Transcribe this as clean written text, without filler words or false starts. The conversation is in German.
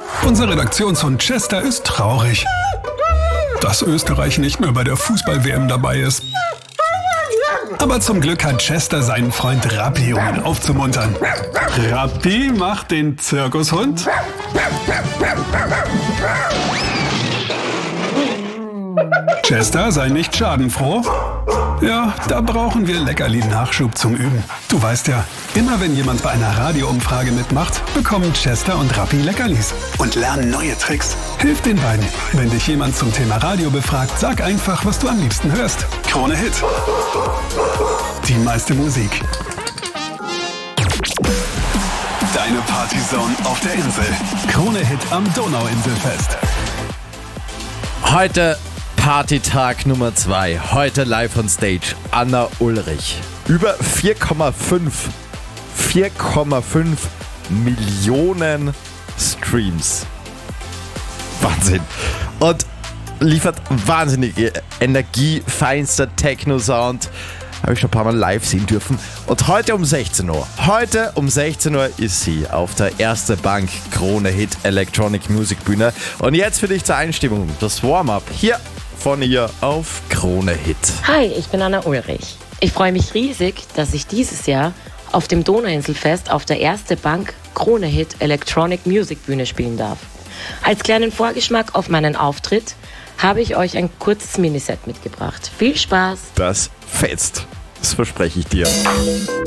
Unser Redaktionshund Chester ist traurig, dass Österreich nicht mehr bei der Fußball-WM dabei ist. Aber zum Glück hat Chester seinen Freund Rappi, um ihn aufzumuntern. Rappi macht den Zirkushund. Chester sei nicht schadenfroh. Ja, da brauchen wir Leckerli-Nachschub zum Üben. Du weißt ja, immer wenn jemand bei einer Radioumfrage mitmacht, bekommen Chester und Rappi Leckerlis und lernen neue Tricks. Hilf den beiden. Wenn dich jemand zum Thema Radio befragt, sag einfach, was du am liebsten hörst. Krone Hit. Die meiste Musik. Deine Partyzone auf der Insel. Krone Hit am Donauinselfest. Heute Partytag Nummer 2. Heute live on stage. Anna Ulrich. Über 4,5 Millionen Streams. Wahnsinn. Und liefert wahnsinnige Energie, feinster Techno-Sound. Habe ich schon ein paar Mal live sehen dürfen. Und heute um 16 Uhr. Heute um 16 Uhr ist sie auf der Erste Bank Krone Hit Electronic Music Bühne. Und jetzt für dich zur Einstimmung das Warm-up hier von ihr auf Krone Hit. Hi, ich bin Anna Ulrich. Ich freue mich riesig, dass ich dieses Jahr auf dem Donauinselfest auf der Erste Bank Krone Hit Electronic Music Bühne spielen darf. Als kleinen Vorgeschmack auf meinen Auftritt habe ich euch ein kurzes Miniset mitgebracht. Viel Spaß! Das fetzt. Das verspreche ich dir.